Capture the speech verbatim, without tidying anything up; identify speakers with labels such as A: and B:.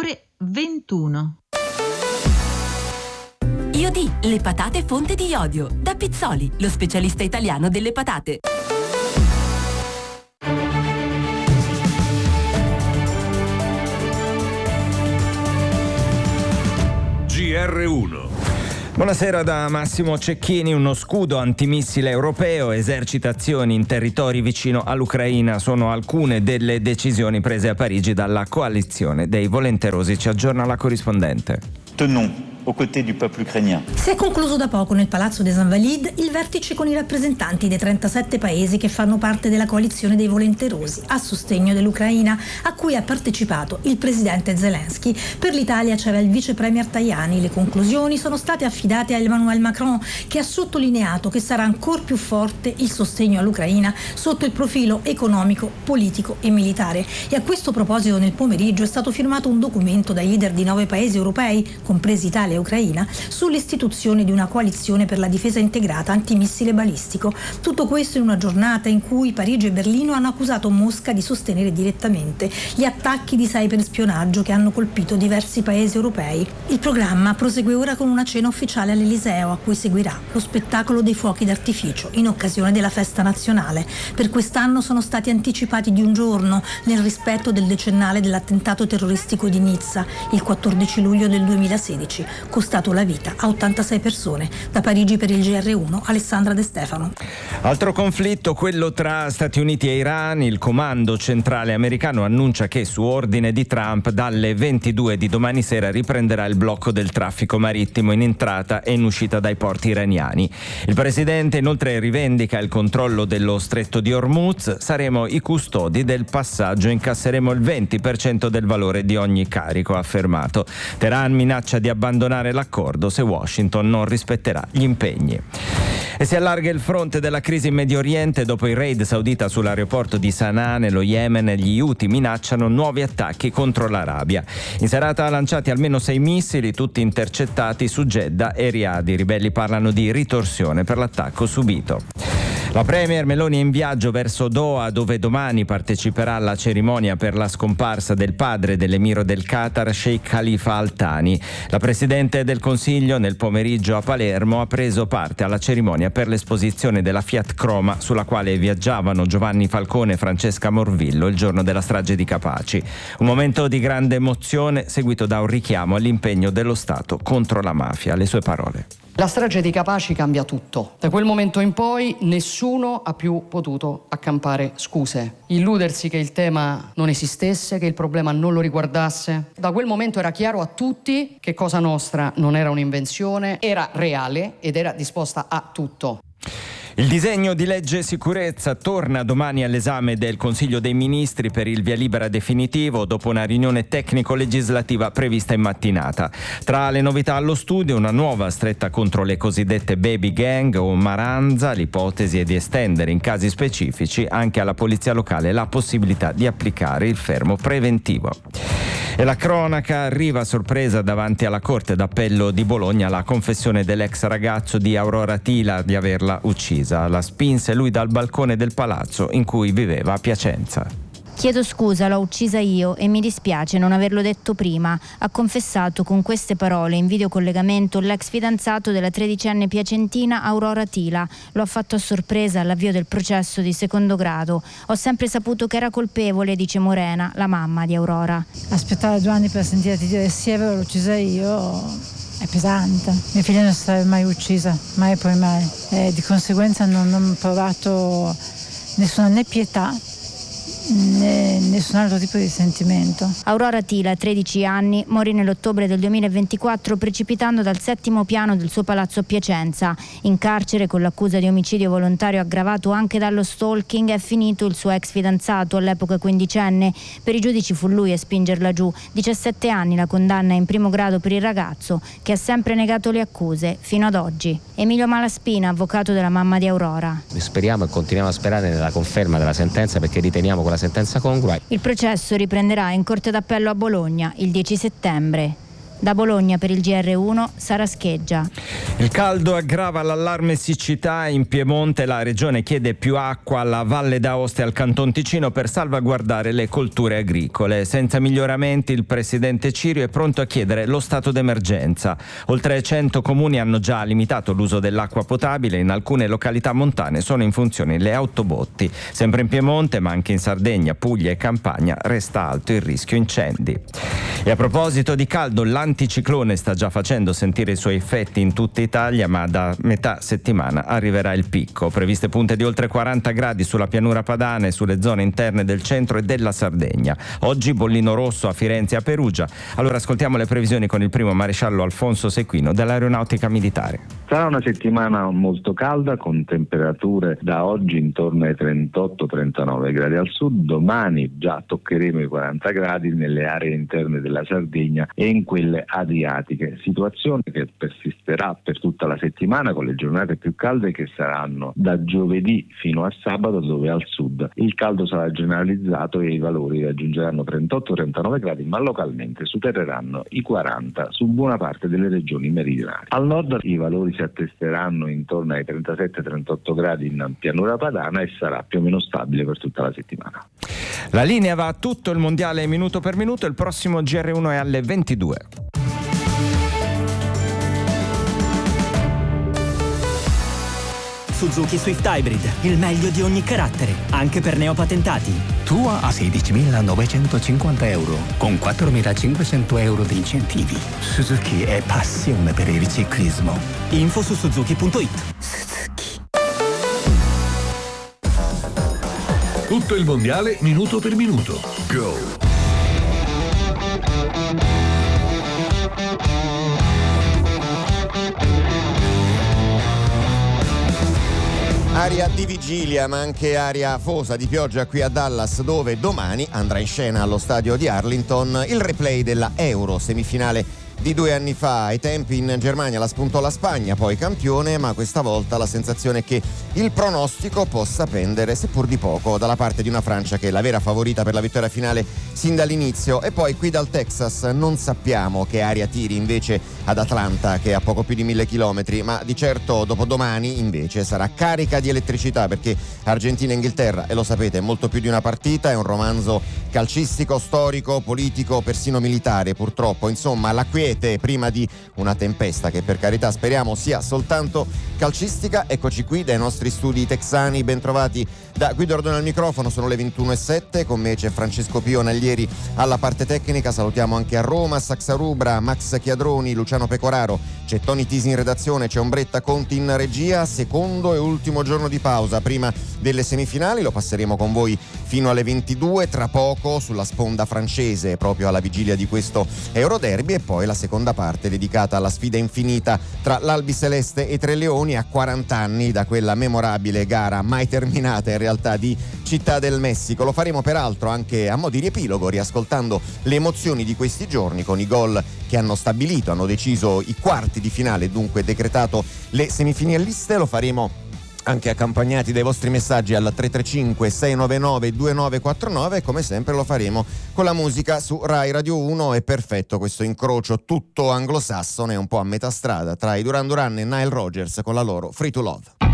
A: ore ventuno.
B: Iodi, le patate fonte di iodio. Da Pizzoli, lo specialista italiano delle patate.
C: G R uno.
D: Buonasera da Massimo Cecchini. Uno scudo antimissile europeo, esercitazioni in territori vicino all'Ucraina sono alcune delle decisioni prese a Parigi dalla coalizione dei volenterosi. Ci aggiorna la corrispondente.
E: Tenons aux côtés du peuple ukrainien.
F: Si è concluso da poco nel Palazzo des Invalides il vertice con i rappresentanti dei trentasette paesi che fanno parte della coalizione dei volenterosi a sostegno dell'Ucraina, a cui ha partecipato il presidente Zelensky. Per l'Italia c'era il vice premier Tajani. Le conclusioni sono state affidate a Emmanuel Macron, che ha sottolineato che sarà ancora più forte il sostegno all'Ucraina sotto il profilo economico, politico e militare. E a questo proposito nel pomeriggio è stato firmato un documento dai leader di nove paesi europei, compresi Italia e Ucraina, sull'istituzione di una coalizione per la difesa integrata antimissile balistico. Tutto questo in una giornata in cui Parigi e Berlino hanno accusato Mosca di sostenere direttamente gli attacchi di cyberspionaggio che hanno colpito diversi paesi europei. Il programma prosegue ora con una cena ufficiale all'Eliseo, a cui seguirà lo spettacolo dei fuochi d'artificio in occasione della festa nazionale. Per quest'anno sono stati anticipati di un giorno, nel rispetto del decennale dell'attentato terroristico di Nizza, il quattordici luglio del duemilasedici, costato la vita a ottantasei persone. Da Parigi per il G R uno, Alessandra De Stefano.
D: Altro conflitto, quello tra Stati Uniti e Iran. Il comando centrale americano annuncia che su ordine di Trump dalle ventidue di domani sera riprenderà il blocco del traffico marittimo in entrata e in uscita dai porti iraniani. Il presidente inoltre rivendica il controllo dello stretto di Hormuz. Saremo i custodi del passaggio, incasseremo il venti per cento del valore di ogni carico, ha affermato. Teheran minaccia di abbandonare l'accordo se Washington non rispetterà gli impegni. E si allarga il fronte della crisi in Medio Oriente. Dopo il raid saudita sull'aeroporto di Sana'a nello Yemen, gli Houthi minacciano nuovi attacchi contro l'Arabia. In serata lanciati almeno sei missili, tutti intercettati su Jeddah e Riyadh. I ribelli parlano di ritorsione per l'attacco subito. La premier Meloni è in viaggio verso Doha, dove domani parteciperà alla cerimonia per la scomparsa del padre dell'emiro del Qatar, Sheikh Khalifa Al Thani. La Presidente del Consiglio nel pomeriggio a Palermo ha preso parte alla cerimonia per l'esposizione della Fiat Croma, sulla quale viaggiavano Giovanni Falcone e Francesca Morvillo il giorno della strage di Capaci. Un momento di grande emozione seguito da un richiamo all'impegno dello Stato contro la mafia. Le sue parole.
G: La strage di Capaci cambia tutto. Da quel momento in poi nessuno ha più potuto accampare scuse, illudersi che il tema non esistesse, che il problema non lo riguardasse. Da quel momento era chiaro a tutti che Cosa Nostra non era un'invenzione, era reale ed era disposta a tutto.
D: Il disegno di legge sicurezza torna domani all'esame del Consiglio dei Ministri per il via libera definitivo dopo una riunione tecnico-legislativa prevista in mattinata. Tra le novità allo studio una nuova stretta contro le cosiddette baby gang o maranza. L'ipotesi è di estendere in casi specifici anche alla polizia locale la possibilità di applicare il fermo preventivo. E la cronaca arriva a sorpresa davanti alla Corte d'Appello di Bologna la confessione dell'ex ragazzo di Aurora Tila di averla uccisa. La spinse lui dal balcone del palazzo in cui viveva a Piacenza.
H: Chiedo scusa, l'ho uccisa io e mi dispiace non averlo detto prima, ha confessato con queste parole in videocollegamento l'ex fidanzato della tredicenne piacentina Aurora Tila. Lo ha fatto a sorpresa all'avvio del processo di secondo grado. Ho sempre saputo che era colpevole, dice Morena, la mamma di Aurora.
I: Aspettare due anni per sentirti dire sì, è vero, l'ho uccisa io è pesante. Mia figlia non sarebbe mai uccisa, mai e poi mai. E di conseguenza non ho provato nessuna né pietà né nessun altro tipo di sentimento.
H: Aurora Tila, tredici anni, morì nell'ottobre del duemilaventiquattro precipitando dal settimo piano del suo palazzo a Piacenza. In carcere con l'accusa di omicidio volontario aggravato anche dallo stalking è finito il suo ex fidanzato, all'epoca quindicenne. Per i giudici fu lui a spingerla giù. diciassette anni la condanna in primo grado per il ragazzo, che ha sempre negato le accuse fino ad oggi. Emilio Malaspina, avvocato della mamma di Aurora.
J: Speriamo e continuiamo a sperare nella conferma della sentenza, perché riteniamo che la sentenza congrua.
H: Il processo riprenderà in Corte d'Appello a Bologna il dieci settembre. Da Bologna per il G R uno, Sara Scheggia.
D: Il caldo aggrava l'allarme siccità in Piemonte. La regione chiede più acqua alla Valle d'Aosta e al Canton Ticino per salvaguardare le colture agricole. Senza miglioramenti, il presidente Cirio è pronto a chiedere lo stato d'emergenza. Oltre cento comuni hanno già limitato l'uso dell'acqua potabile. In alcune località montane sono in funzione le autobotti. Sempre in Piemonte, ma anche in Sardegna, Puglia e Campania, resta alto il rischio incendi. E a proposito di caldo, l'anticiclone sta già facendo sentire i suoi effetti in tutta Italia, ma da metà settimana arriverà il picco. Previste punte di oltre quaranta gradi sulla pianura padana e sulle zone interne del centro e della Sardegna. Oggi bollino rosso a Firenze e a Perugia. Allora ascoltiamo le previsioni con il primo maresciallo Alfonso Sequino dell'Aeronautica Militare.
A: Sarà una settimana molto calda con temperature da oggi intorno ai trentotto trentanove gradi al sud. Domani già toccheremo i quaranta gradi nelle aree interne della Sardegna e in quelle adriatiche, situazione che persisterà per tutta la settimana con le giornate più calde che saranno da giovedì fino a sabato, dove al sud il caldo sarà generalizzato e i valori raggiungeranno trentotto trentanove gradi, ma localmente supereranno i quaranta su buona parte delle regioni meridionali. Al nord i valori si attesteranno intorno ai trentasette trentotto gradi in pianura padana e sarà più o meno stabile per tutta la settimana.
D: La linea va a tutto il mondiale minuto per minuto. Il prossimo G R uno è alle ventidue.
K: Suzuki Swift Hybrid, il meglio di ogni carattere, anche per neopatentati.
L: Tua a sedicimilanovecentocinquanta euro, con quattromilacinquecento euro di incentivi. Suzuki è passione per il ciclismo.
K: Info su suzuki punto it.
L: Suzuki.
C: Tutto il mondiale minuto per minuto. Go!
M: Aria di vigilia, ma anche aria afosa di pioggia qui a Dallas, dove domani andrà in scena allo stadio di Arlington il replay della Euro, semifinale di due anni fa. Ai tempi in Germania la spuntò la Spagna, poi campione, ma questa volta la sensazione è che il pronostico possa pendere, seppur di poco, dalla parte di una Francia che è la vera favorita per la vittoria finale sin dall'inizio. E poi qui dal Texas non sappiamo che aria tiri invece ad Atlanta, che è a poco più di mille chilometri, ma di certo dopodomani invece sarà carica di elettricità, perché Argentina e Inghilterra, e lo sapete, è molto più di una partita, è un romanzo calcistico, storico, politico, persino militare purtroppo. Insomma, la quiete prima di una tempesta che per carità speriamo sia soltanto calcistica. Eccoci qui dai nostri studi texani, ben trovati da Guido Ordone al microfono. Sono le ventuno e sette, con me c'è Francesco Pio Naglieri alla parte tecnica. Salutiamo anche a Roma Saxa Rubra, Max Chiadroni, Luciano Pecoraro, c'è Tony Tisi in redazione, c'è Ombretta Conti in regia. Secondo e ultimo giorno di pausa prima delle semifinali, lo passeremo con voi fino alle ventidue, tra poco sulla sponda francese proprio alla vigilia di questo Euroderby, e poi la seconda parte dedicata alla sfida infinita tra l'Albiceleste e Tre Leoni, a quaranta anni da quella memorabile gara mai terminata in realtà di Città del Messico. Lo faremo peraltro anche a mo' di riepilogo, riascoltando le emozioni di questi giorni con i gol che hanno stabilito, hanno deciso i quarti di finale, dunque decretato le semifinaliste. Lo faremo anche accompagnati dai vostri messaggi al tre tre cinque sei nove nove due nove quattro nove, e come sempre lo faremo con la musica su Rai Radio uno. È perfetto questo incrocio tutto anglosassone, un po' a metà strada tra i Duran Duran e Nile Rodgers con la loro Free to Love.